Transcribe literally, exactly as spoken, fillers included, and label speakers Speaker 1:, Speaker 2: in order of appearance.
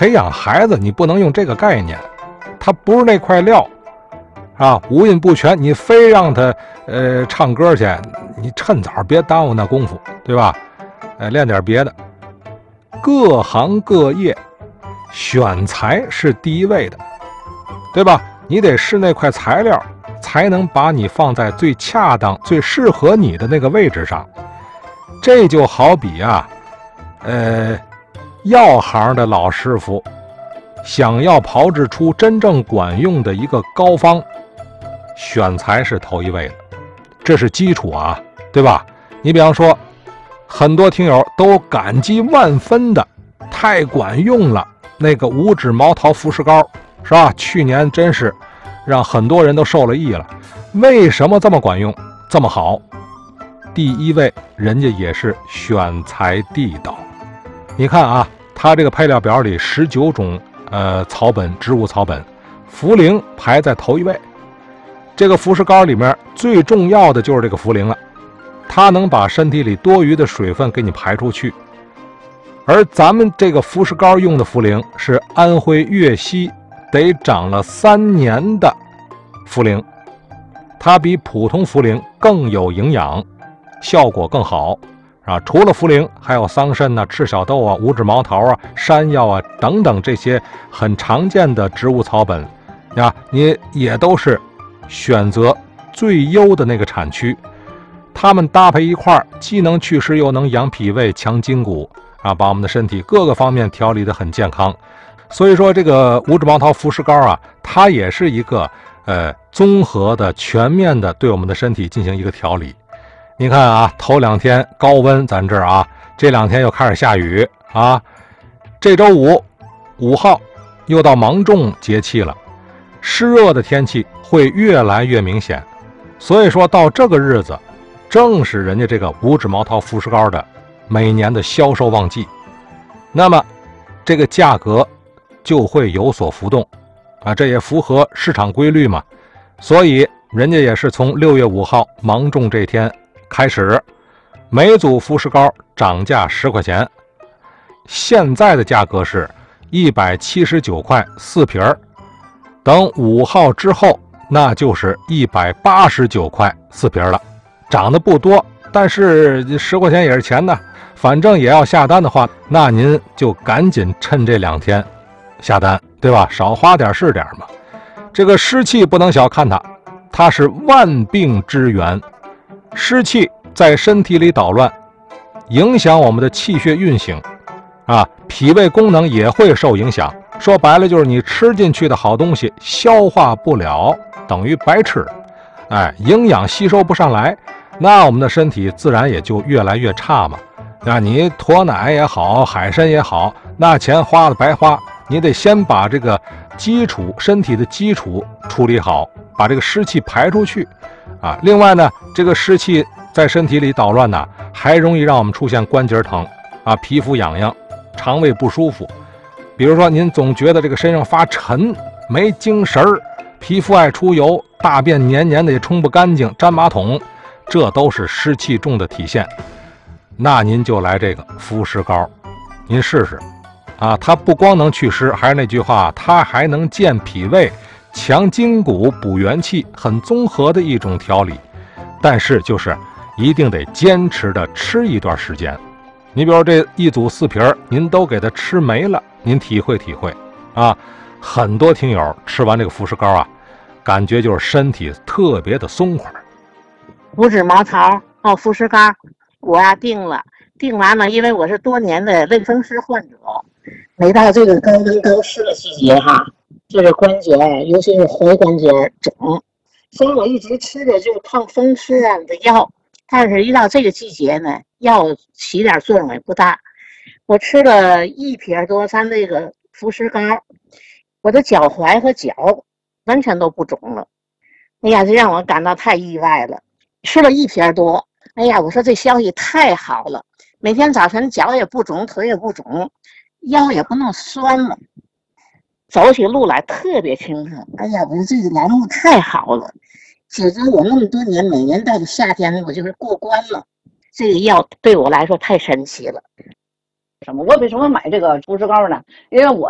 Speaker 1: 培养孩子，你不能用这个概念，他不是那块料啊，五音不全，你非让他呃唱歌去，你趁早别耽误那功夫，对吧？呃，练点别的。各行各业选材是第一位的，对吧？你得是那块材料，才能把你放在最恰当、最适合你的那个位置上。这就好比啊，呃，药行的老师傅想要炮制出真正管用的一个膏方，选材是头一位的，这是基础啊，对吧？你比方说，很多听友都感激万分的，太管用了，那个五指毛桃服饰膏，是吧？去年真是让很多人都受了益了。为什么这么管用，这么好？第一位，人家也是选材地道。你看啊，它这个配料表里十九种呃草本植物草本，茯苓排在头一位。这个服饰膏里面最重要的就是这个茯苓了，它能把身体里多余的水分给你排出去。而咱们这个服饰膏用的茯苓是安徽粤西得长了三年的茯苓，它比普通茯苓更有营养，效果更好啊！除了茯苓，还有桑葚啊、赤小豆啊、五指毛桃啊、山药啊等等这些很常见的植物草本啊，你也都是选择最优的那个产区，它们搭配一块儿，既能祛湿又能养脾胃、强筋骨啊，把我们的身体各个方面调理得很健康。所以说，这个五指毛桃服饰膏啊，它也是一个呃综合的、全面的对我们的身体进行一个调理。你看啊，头两天高温，咱这儿啊，这两天又开始下雨啊。这周五五号又到芒种节气了，湿热的天气会越来越明显。所以说到这个日子，正是人家这个五指毛桃服饰膏的每年的销售旺季，那么这个价格就会有所浮动啊，这也符合市场规律嘛。所以人家也是从六月五号芒种这天开始，每组服饰膏涨价十块钱，现在的价格是一百七十九块四瓶儿，等五号之后那就是一百八十九块四瓶了，涨得不多，但是十块钱也是钱呢。反正也要下单的话，那您就赶紧趁这两天下单，对吧？少花点是点嘛。这个湿气不能小看它，它是万病之源。湿气在身体里捣乱，影响我们的气血运行啊，脾胃功能也会受影响。说白了就是你吃进去的好东西消化不了，等于白吃，哎，营养吸收不上来，那我们的身体自然也就越来越差嘛。那你鸵奶也好，海参也好，那钱花了白花，你得先把这个基础身体的基础处理好，把这个湿气排出去啊。另外呢，这个湿气在身体里捣乱呢，还容易让我们出现关节疼啊、皮肤痒痒、肠胃不舒服。比如说您总觉得这个身上发沉、没精神儿，皮肤爱出油，大便黏黏的也冲不干净，粘马桶，这都是湿气重的体现。那您就来这个服饰膏，您试试啊！它不光能祛湿，还是那句话，它还能健脾胃、强筋骨、补元气，很综合的一种调理。但是就是一定得坚持的吃一段时间。你比如这一组四瓶，您都给它吃没了，您体会体会啊！很多听友吃完这个服饰膏啊，感觉就是身体特别的松快。
Speaker 2: 五指毛桃哦，服饰膏。我呀、啊、定了，定完了，因为我是多年的类风湿患者，每到这个高温高湿的季节哈，这个关节，尤其是踝关节肿，所以我一直吃的就是抗风湿啊的药，但是一到这个季节呢，药起点作用也不大。我吃了一瓶多三这个服饰膏，我的脚踝和脚完全都不肿了，哎呀，这让我感到太意外了。吃了一瓶多。哎呀，我说这消息太好了，每天早晨脚也不肿，腿也不肿，腰也不那么酸了，走起路来特别轻松。哎呀，我说这个栏目太好了，解决我那么多年每年到了夏天我就是过关了，这个药对我来说太神奇了。
Speaker 3: 什么？我为什么买这个服饰膏呢？因为我